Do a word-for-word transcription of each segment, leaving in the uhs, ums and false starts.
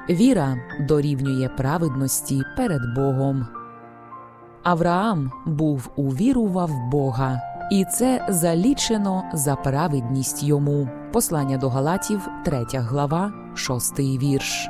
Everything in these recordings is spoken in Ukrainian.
Віра дорівнює праведності перед Богом. Авраам був увірував Бога, і це залічено за праведність йому. Послання до Галатів, третя глава, шостий вірш.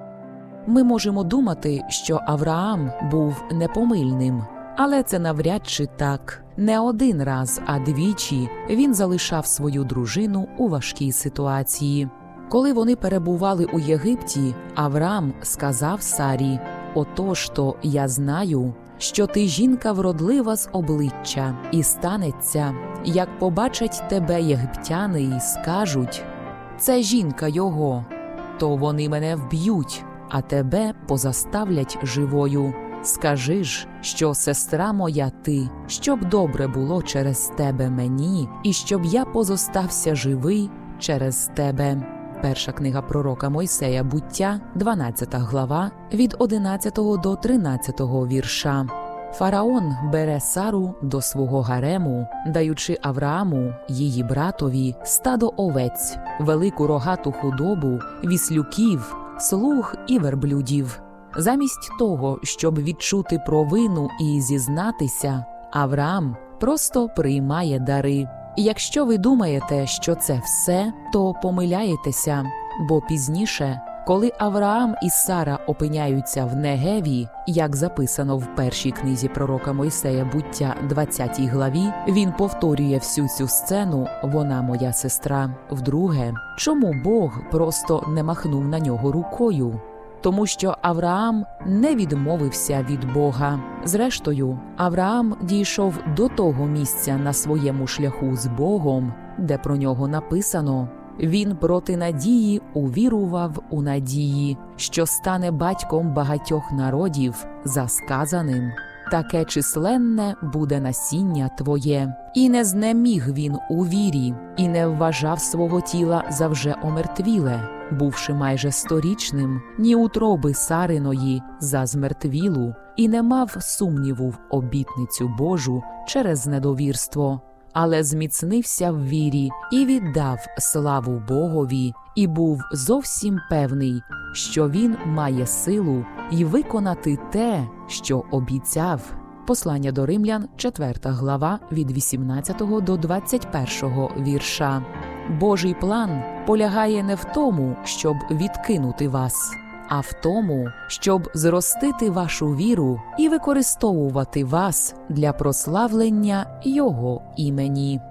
Ми можемо думати, що Авраам був непомильним, але це навряд чи так. Не один раз, а двічі він залишав свою дружину у важкій ситуації. Коли вони перебували у Єгипті, Авраам сказав Сарі: «Отож то я знаю, що ти жінка вродлива з обличчя, і станеться, як побачать тебе єгиптяни і скажуть: це жінка його, то вони мене вб'ють, а тебе позаставлять живою. Скажи ж, що сестра моя ти, щоб добре було через тебе мені, і щоб я позостався живий через тебе». Перша книга пророка Мойсея «Буття», дванадцята глава, від одинадцятого до тринадцятого вірша. Фараон бере Сару до свого гарему, даючи Аврааму, її братові, стадо овець, велику рогату худобу, віслюків, слуг і верблюдів. Замість того, щоб відчути провину і зізнатися, Авраам просто приймає дари. І якщо ви думаєте, що це все, то помиляєтеся, бо пізніше, коли Авраам і Сара опиняються в Негеві, як записано в першій книзі пророка Мойсея «Буття», двадцятій главі, він повторює всю цю сцену «Вона моя сестра». Вдруге, чому Бог просто не махнув на нього рукою? Тому що Авраам не відмовився від Бога. Зрештою, Авраам дійшов до того місця на своєму шляху з Богом, де про нього написано: «Він проти надії увірував у надії, що стане батьком багатьох народів, за сказаним: таке численне буде насіння твоє. І не знеміг він у вірі, і не вважав свого тіла за вже омертвіле, бувши майже сторічним, ні утроби Сариної за змертвілу, і не мав сумніву в обітницю Божу через недовірство, але зміцнився в вірі і віддав славу Богові, і був зовсім певний, що він має силу й виконати те, що обіцяв». Послання до Римлян, четверта глава, від вісімнадцятого до двадцять першого вірша. Божий план полягає не в тому, щоб відкинути вас, а в тому, щоб зростити вашу віру і використовувати вас для прославлення Його імені.